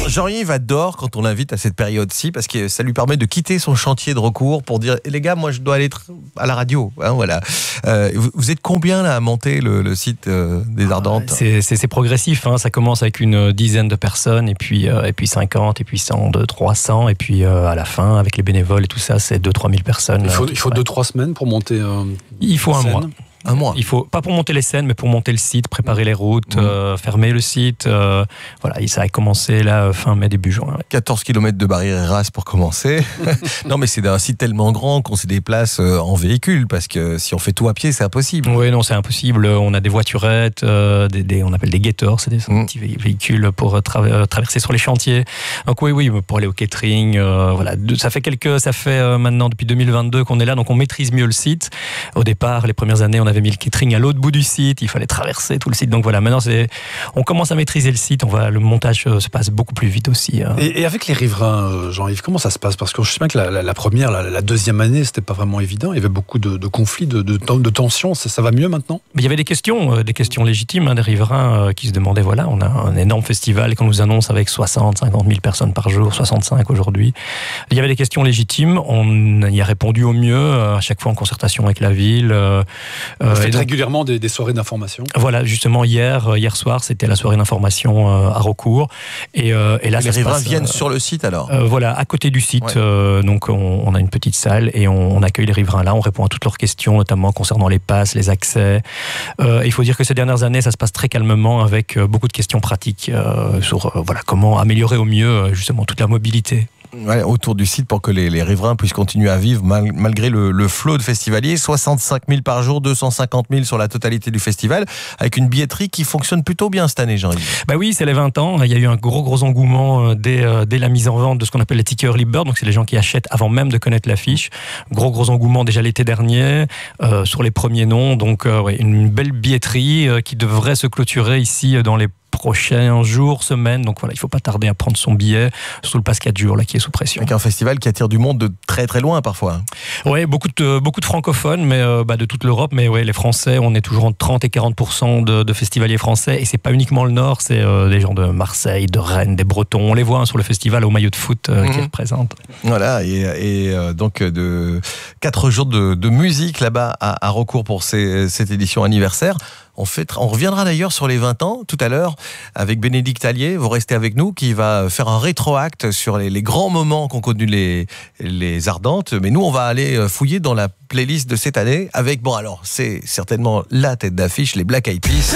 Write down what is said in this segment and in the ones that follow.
Jean-Yves adore quand on l'invite à cette période-ci parce que ça lui permet de quitter son chantier de recours pour dire les gars, moi je dois aller à la radio. Hein, voilà. Vous êtes combien là à monter le site des Ardentes ? C'est progressif. Hein, ça commence avec une dizaine de personnes et puis 50 et puis 100, 300 et puis à la fin avec les bénévoles et tout ça, c'est 2-3 000 personnes. Il faut 2-3 semaines pour monter. Il faut un mois. Un mois. Il faut, pas pour monter les scènes, mais pour monter le site, préparer les routes, fermer le site. Voilà, ça a commencé là, fin mai, début juin. 14 km de barrière Eras pour commencer. Non, mais c'est un site tellement grand qu'on se déplace en véhicule, parce que si on fait tout à pied, c'est impossible. Oui, non, c'est impossible. On a des voiturettes, on appelle des guetteurs, c'est des petits véhicules pour traverser sur les chantiers. Donc oui, pour aller au catering. Voilà. Ça fait maintenant, depuis 2022 qu'on est là, donc on maîtrise mieux le site. Au départ, les premières années, on avait mis le catering à l'autre bout du site, il fallait traverser tout le site. Donc voilà, maintenant on commence à maîtriser le site, le montage se passe beaucoup plus vite aussi. Et avec les riverains, Jean-Yves, comment ça se passe ? Parce que je sais bien que la première, la deuxième année, c'était pas vraiment évident. Il y avait beaucoup de conflits, de tensions. Ça va mieux maintenant ? Mais il y avait des questions légitimes des riverains qui se demandaient, voilà, on a un énorme festival qu'on nous annonce avec 60, 50 000 personnes par jour, 65 aujourd'hui. Il y avait des questions légitimes, on y a répondu au mieux, à chaque fois en concertation avec la ville. Vous faites régulièrement des soirées d'information ? Voilà, justement hier soir, c'était la soirée d'information à Recours. Et là, les riverains viennent sur le site alors ? Voilà, à côté du site. Ouais. Donc on a une petite salle et on accueille les riverains là. On répond à toutes leurs questions, notamment concernant les passes, les accès. Il faut dire que ces dernières années, ça se passe très calmement avec beaucoup de questions pratiques sur comment améliorer au mieux justement toute la mobilité. Ouais, autour du site pour que les riverains puissent continuer à vivre malgré le flot de festivaliers. 65 000 par jour, 250 000 sur la totalité du festival, avec une billetterie qui fonctionne plutôt bien cette année, Jean-Yves. Bah oui, c'est les 20 ans. Il y a eu un gros engouement dès la mise en vente de ce qu'on appelle les tickets early bird. Donc c'est les gens qui achètent avant même de connaître l'affiche. Gros engouement déjà l'été dernier sur les premiers noms. Donc une belle billetterie qui devrait se clôturer ici dans les prochains jours, semaines. Donc voilà, il ne faut pas tarder à prendre son billet, surtout le pass 4 jours là, qui est sous pression. Avec un festival qui attire du monde de très très loin parfois. Oui, beaucoup de francophones, mais de toute l'Europe. Mais ouais, les Français, on est toujours entre 30 et 40% de festivaliers français. Et c'est pas uniquement le Nord, c'est des gens de Marseille, de Rennes, des Bretons. On les voit sur le festival au maillot de foot qu'ils représentent. Voilà, et donc de 4 jours de musique là-bas à Recours pour cette édition anniversaire. On reviendra d'ailleurs sur les 20 ans tout à l'heure avec Bénédicte Allier, vous restez avec nous, qui va faire un rétroacte sur les grands moments qu'ont connus les Ardentes. Mais nous, on va aller fouiller dans la playlist de cette année avec, c'est certainement la tête d'affiche, les Black Eyed Peas.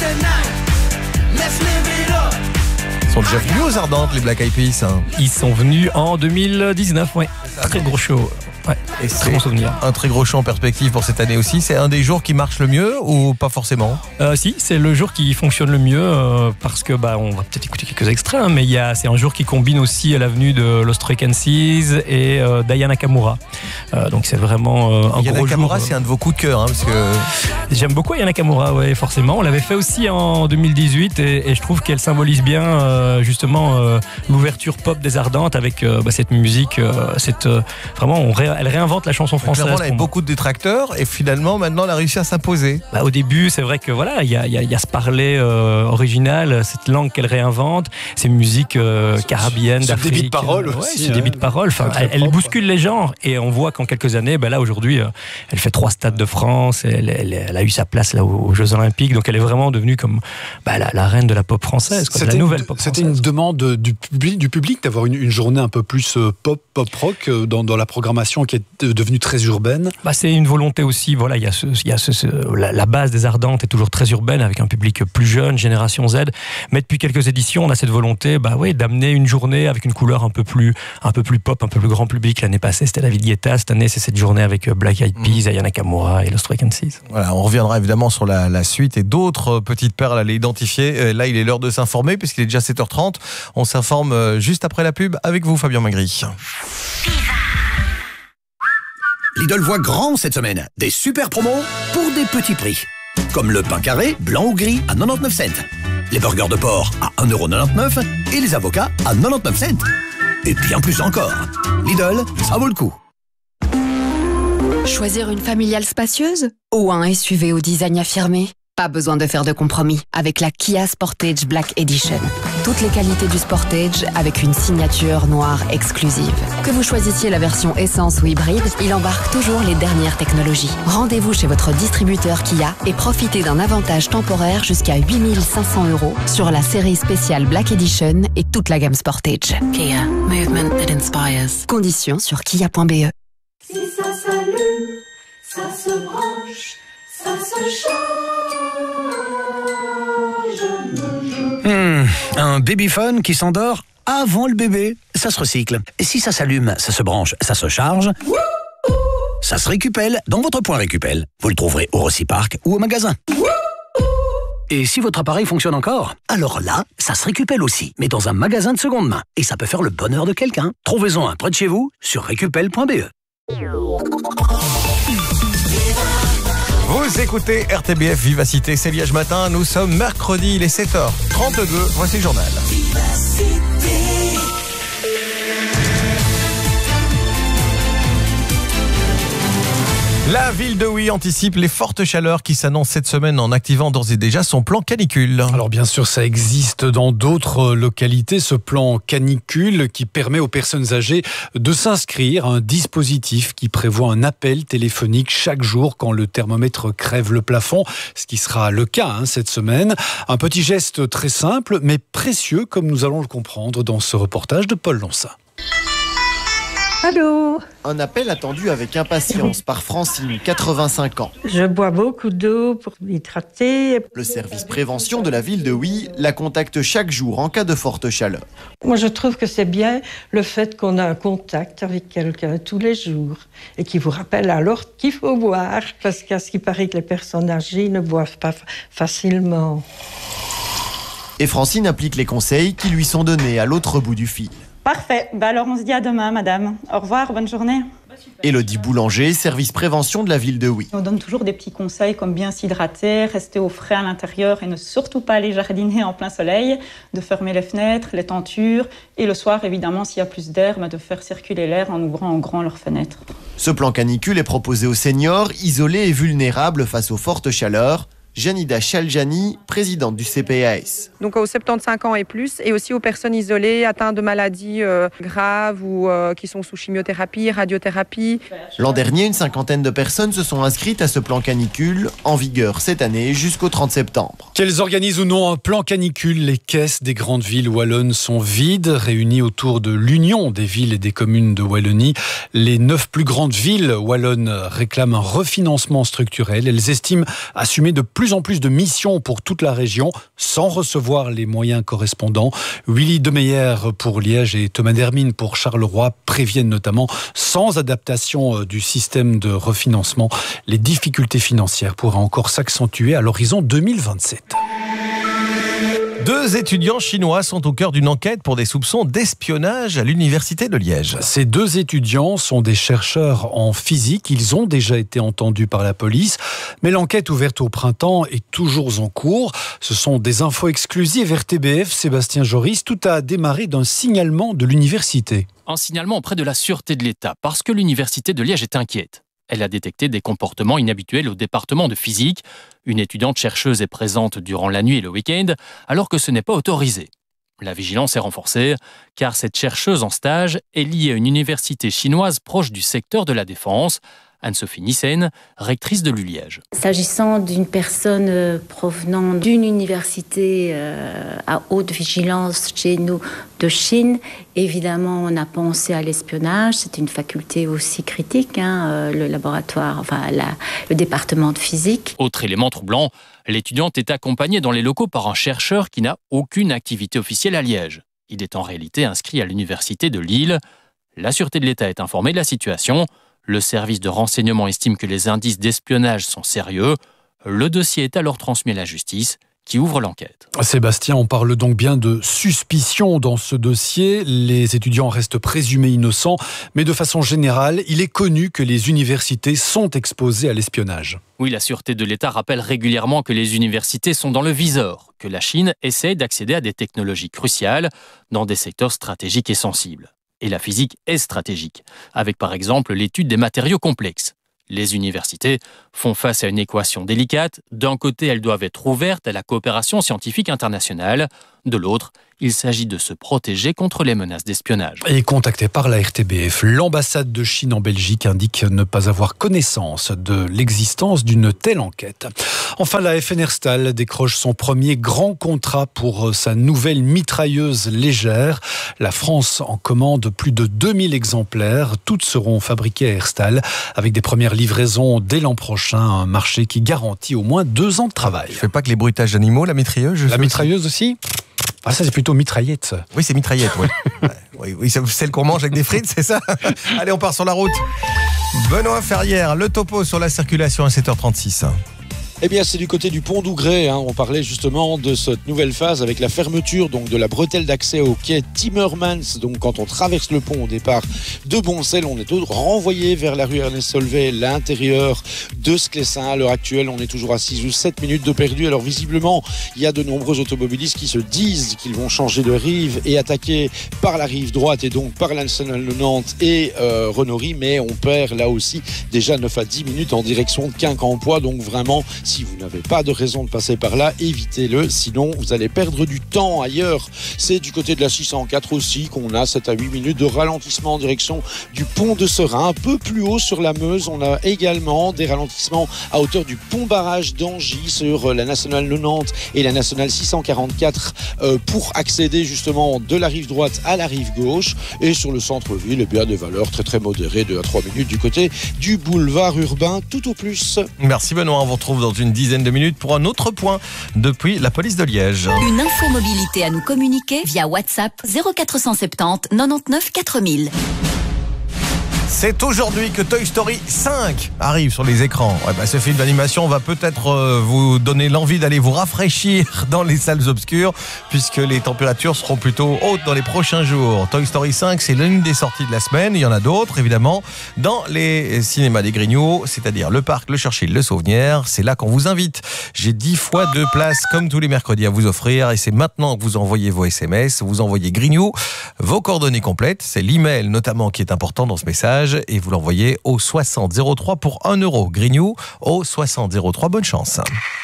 Ils sont déjà venus aux Ardentes, les Black Eyed Peas. Hein. Ils sont venus en 2019, oui. Très gros show. Ouais, et c'est un très gros show en perspective pour cette année aussi. C'est un des jours qui marche le mieux ou pas forcément ? Si, c'est le jour qui fonctionne le mieux parce que on va peut-être écouter quelques extraits, mais c'est un jour qui combine aussi l'avenue de Lost Frequencies et d'Aya Nakamura. Donc c'est vraiment un gros jour. Aya Nakamura, c'est un de vos coups de cœur, parce que j'aime beaucoup Aya Nakamura, ouais, forcément. On l'avait fait aussi en 2018 et je trouve qu'elle symbolise bien justement l'ouverture pop des Ardentes avec cette musique, vraiment elle réinvente la chanson française. Clairement, elle avait beaucoup de détracteurs et finalement, maintenant, elle a réussi à s'imposer. Au début, c'est vrai que il y a ce parler original, cette langue qu'elle réinvente, ces musiques caribéennes d'Afrique. Ce débit de parole aussi. Ce débit de parole. Elle bouscule les genres et on voit qu'en quelques années, là aujourd'hui, elle fait 3 stades de France, elle a eu sa place là aux Jeux Olympiques, donc elle est vraiment devenue comme la reine de la pop française, la nouvelle pop française. C'était une demande du public d'avoir une journée un peu plus pop rock dans la programmation qui est devenue très urbaine. C'est une volonté aussi. Voilà, il y a la base des Ardentes est toujours très urbaine avec un public plus jeune, génération Z. Mais depuis quelques éditions, on a cette volonté, d'amener une journée avec une couleur un peu plus pop, un peu plus grand public. L'année passée, c'était David Guetta. Cette année, c'est cette journée avec Black Eyed Peas, Aya Nakamura et Lost Frequencies. Voilà, on reviendra évidemment sur la suite et d'autres petites perles à les identifier. Là, il est l'heure de s'informer puisqu'il est déjà 7h30. On s'informe juste après la pub avec vous, Fabien Magri. Lidl voit grand cette semaine. Des super promos pour des petits prix. Comme le pain carré, blanc ou gris, à 99 cents. Les burgers de porc à 1,99€ et les avocats à 99 cents. Et bien plus encore. Lidl, ça vaut le coup. Choisir une familiale spacieuse ou un SUV au design affirmé ? Pas besoin de faire de compromis avec la Kia Sportage Black Edition. Toutes les qualités du Sportage avec une signature noire exclusive. Que vous choisissiez la version essence ou hybride, il embarque toujours les dernières technologies. Rendez-vous chez votre distributeur Kia et profitez d'un avantage temporaire jusqu'à 8 500 € sur la série spéciale Black Edition et toute la gamme Sportage. Kia, movement that inspires. Conditions sur kia.be. Si ça s'allume, ça se branche, ça se charge. Un babyphone qui s'endort avant le bébé, ça se recycle. Et si ça s'allume, ça se branche, ça se charge, ça se récupelle dans votre point Récupel. Vous le trouverez au Reciparc ou au magasin. Et si votre appareil fonctionne encore, alors là, ça se récupelle aussi, mais dans un magasin de seconde main. Et ça peut faire le bonheur de quelqu'un. Trouvez-en un près de chez vous sur récupel.be. Vous écoutez RTBF Vivacité, c'est Liège Matin. Nous sommes mercredi, il est 7h32. Voici le journal. La ville de Huy anticipe les fortes chaleurs qui s'annoncent cette semaine en activant d'ores et déjà son plan canicule. Alors bien sûr, ça existe dans d'autres localités, ce plan canicule qui permet aux personnes âgées de s'inscrire à un dispositif qui prévoit un appel téléphonique chaque jour quand le thermomètre crève le plafond, ce qui sera le cas cette semaine. Un petit geste très simple mais précieux comme nous allons le comprendre dans ce reportage de Paul Lonsa. Allô ? Un appel attendu avec impatience par Francine, 85 ans. Je bois beaucoup d'eau pour m'hydrater. Le service prévention de la ville de Huy la contacte chaque jour en cas de forte chaleur. Moi, je trouve que c'est bien le fait qu'on a un contact avec quelqu'un tous les jours et qui vous rappelle alors qu'il faut boire. Parce qu'à ce qui paraît que les personnes âgées ne boivent pas facilement. Et Francine applique les conseils qui lui sont donnés à l'autre bout du fil. Parfait. Alors on se dit à demain, madame. Au revoir, bonne journée. Élodie Boulanger, service prévention de la ville de Huy. On donne toujours des petits conseils comme bien s'hydrater, rester au frais à l'intérieur et ne surtout pas aller jardiner en plein soleil, de fermer les fenêtres, les tentures et le soir, évidemment, s'il y a plus d'air, de faire circuler l'air en ouvrant en grand leurs fenêtres. Ce plan canicule est proposé aux seniors, isolés et vulnérables face aux fortes chaleurs. Janida Chaljani, présidente du CPAS. Donc aux 75 ans et plus, et aussi aux personnes isolées atteintes de maladies graves ou qui sont sous chimiothérapie, radiothérapie. L'an dernier, une cinquantaine de personnes se sont inscrites à ce plan canicule, en vigueur cette année jusqu'au 30 septembre. Qu'elles organisent ou non un plan canicule, les caisses des grandes villes wallonnes sont vides, réunies autour de l'Union des villes et des communes de Wallonie. Les 9 plus grandes villes wallonnes réclament un refinancement structurel. Elles estiment assumer de plus en plus de missions pour toute la région sans recevoir les moyens correspondants. Willy Demeyer pour Liège et Thomas Dermine pour Charleroi préviennent notamment, sans adaptation du système de refinancement, les difficultés financières pourraient encore s'accentuer à l'horizon 2027. 2 étudiants chinois sont au cœur d'une enquête pour des soupçons d'espionnage à l'université de Liège. Ces 2 étudiants sont des chercheurs en physique. Ils ont déjà été entendus par la police. Mais l'enquête ouverte au printemps est toujours en cours. Ce sont des infos exclusives RTBF. Sébastien Joris, tout a démarré d'un signalement de l'université. Un signalement auprès de la Sûreté de l'État parce que l'université de Liège est inquiète. Elle a détecté des comportements inhabituels au département de physique. Une étudiante chercheuse est présente durant la nuit et le week-end, alors que ce n'est pas autorisé. La vigilance est renforcée, car cette chercheuse en stage est liée à une université chinoise proche du secteur de la défense. Anne-Sophie Nissen, rectrice de l'ULiège. S'agissant d'une personne provenant d'une université à haute vigilance chez nous de Chine, évidemment on a pensé à l'espionnage, c'est une faculté aussi critique, le laboratoire, le département de physique. Autre élément troublant, l'étudiante est accompagnée dans les locaux par un chercheur qui n'a aucune activité officielle à Liège. Il est en réalité inscrit à l'université de Lille. La Sûreté de l'État est informée de la situation. Le service de renseignement estime que les indices d'espionnage sont sérieux. Le dossier est alors transmis à la justice, qui ouvre l'enquête. Sébastien, on parle donc bien de suspicion dans ce dossier. Les étudiants restent présumés innocents, mais de façon générale, il est connu que les universités sont exposées à l'espionnage. Oui, la Sûreté de l'État rappelle régulièrement que les universités sont dans le viseur, que la Chine essaie d'accéder à des technologies cruciales dans des secteurs stratégiques et sensibles. Et la physique est stratégique, avec par exemple l'étude des matériaux complexes. Les universités font face à une équation délicate. D'un côté, elles doivent être ouvertes à la coopération scientifique internationale. De l'autre, il s'agit de se protéger contre les menaces d'espionnage. Et contacté par la RTBF, l'ambassade de Chine en Belgique indique ne pas avoir connaissance de l'existence d'une telle enquête. Enfin, la FNR Stahl décroche son premier grand contrat pour sa nouvelle mitrailleuse légère. La France en commande plus de 2000 exemplaires. Toutes seront fabriquées à Herstal avec des premières livraisons dès l'an prochain. Un marché qui garantit au moins 2 ans de travail. Je fais pas que les bruitages d'animaux, la mitrailleuse. La mitrailleuse aussi ? Ah, ça, c'est plutôt mitraillette, ça. Oui, c'est mitraillette, oui. Oui, c'est celle qu'on mange avec des frites, c'est ça ? Allez, on part sur la route. Benoît Ferrière, le topo sur la circulation à 7h36. Eh bien, c'est du côté du pont d'Ougrée. On parlait justement de cette nouvelle phase avec la fermeture donc de la bretelle d'accès au quai Timmermans. Donc, quand on traverse le pont au départ de Boncel, on est renvoyé vers la rue Ernest Solvay, l'intérieur de Sclessin. À l'heure actuelle, on est toujours à 6 ou 7 minutes de perdu. Alors, visiblement, il y a de nombreux automobilistes qui se disent qu'ils vont changer de rive et attaquer par la rive droite et donc par la nationale 90 et Renory. Mais on perd là aussi déjà 9 à 10 minutes en direction de Quincampoix. Donc, vraiment, si vous n'avez pas de raison de passer par là, évitez-le, sinon vous allez perdre du temps ailleurs. C'est du côté de la 604 aussi qu'on a 7 à 8 minutes de ralentissement en direction du pont de Serein. Un peu plus haut sur la Meuse, on a également des ralentissements à hauteur du pont barrage d'Angy sur la nationale 90 et la nationale 644 pour accéder justement de la rive droite à la rive gauche. Et sur le centre-ville, eh bien, des valeurs très très modérées, 2 à 3 minutes du côté du boulevard urbain, tout au plus. Merci Benoît, on vous retrouve dans une dizaine de minutes pour un autre point depuis la police de Liège. Une info mobilité à nous communiquer via WhatsApp 0470 99 4000. C'est aujourd'hui que Toy Story 5 arrive sur les écrans. Ce film d'animation va peut-être vous donner l'envie d'aller vous rafraîchir dans les salles obscures puisque les températures seront plutôt hautes dans les prochains jours. Toy Story 5, c'est l'une des sorties de la semaine. Il y en a d'autres, évidemment, dans les cinémas des Grignoux, c'est-à-dire le parc, le Churchill, le Saunière. C'est là qu'on vous invite. J'ai 10 fois 2 places, comme tous les mercredis, à vous offrir. Et c'est maintenant que vous envoyez vos SMS. Vous envoyez Grignoux, vos coordonnées complètes. C'est l'email, notamment, qui est important dans ce message. Et vous l'envoyez au 6003 pour 1 €. Grignoux au 6003. Bonne chance.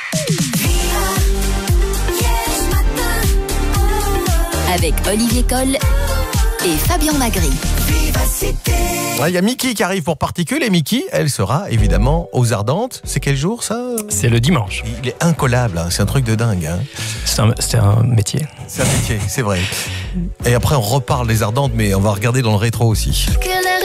Avec Olivier Coll et Fabien Magri. Il y a Mickey qui arrive pour Particules et Mickey, elle sera évidemment aux Ardentes. C'est quel jour ça ? C'est le dimanche. Il est incollable, c'est un truc de dingue. C'est un métier. C'est un métier, c'est vrai. Et après on reparle des Ardentes, mais on va regarder dans le rétro aussi.